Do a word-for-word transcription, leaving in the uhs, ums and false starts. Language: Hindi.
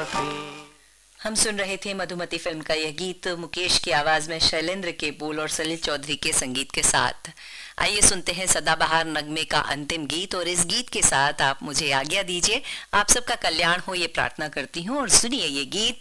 पे। हम सुन रहे थे मधुमती फिल्म का यह गीत मुकेश की आवाज में शैलेंद्र के बोल और सलील चौधरी के संगीत के साथ। आइए सुनते हैं सदाबहार नगमे का अंतिम गीत, और इस गीत के साथ आप मुझे आज्ञा दीजिए। आप सबका कल्याण हो ये प्रार्थना करती हूँ, और सुनिए ये गीत